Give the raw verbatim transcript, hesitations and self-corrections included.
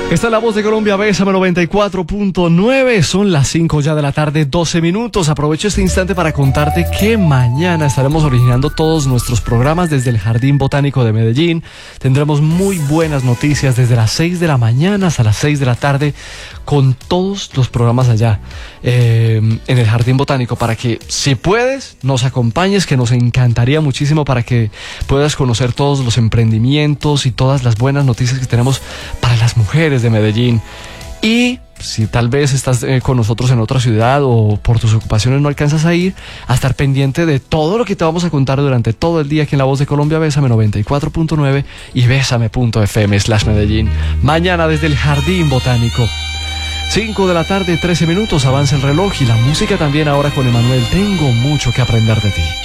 Esta es la voz de Colombia, Bésame noventa y cuatro punto nueve. Son las cinco ya de la tarde, doce minutos. Aprovecho este instante para contarte que mañana estaremos originando todos nuestros programas desde el Jardín Botánico de Medellín. Tendremos muy buenas noticias desde las seis de la mañana hasta las seis de la tarde con todos los programas allá eh, en el Jardín Botánico, para que, si puedes, nos acompañes, que nos encantaría muchísimo, para que puedas conocer todos los emprendimientos y todas las buenas noticias que tenemos para las mujeres de Medellín. Y si tal vez estás eh, con nosotros en otra ciudad o por tus ocupaciones no alcanzas a ir, a estar pendiente de todo lo que te vamos a contar durante todo el día aquí en La Voz de Colombia, Bésame noventa y cuatro punto nueve y bésame punto f m slash Medellín. Mañana desde el Jardín Botánico. cinco de la tarde, trece minutos, avanza el reloj y la música también ahora con Emanuel. Tengo mucho que aprender de ti.